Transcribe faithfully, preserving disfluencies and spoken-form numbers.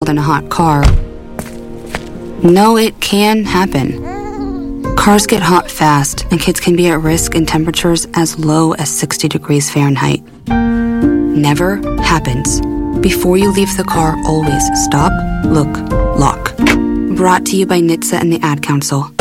in a hot car. No, it can happen. Cars get hot fast, and kids can be at risk in temperatures as low as sixty degrees Fahrenheit. Never happens. Before you leave the car, always stop, look, lock. Brought to you by N H T S A and the Ad Council.